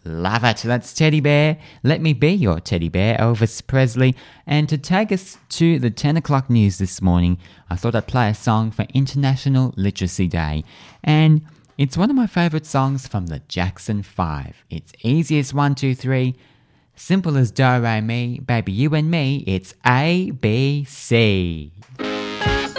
Love it. That's Teddy Bear. Let me be your teddy bear, Elvis Presley. And to take us to the 10 o'clock news this morning, I thought I'd play a song for International Literacy Day. And it's one of my favourite songs from the Jackson 5. It's easy as 1, 2, 3. Simple as do, re, mi. Baby, you and me, it's A, B, C.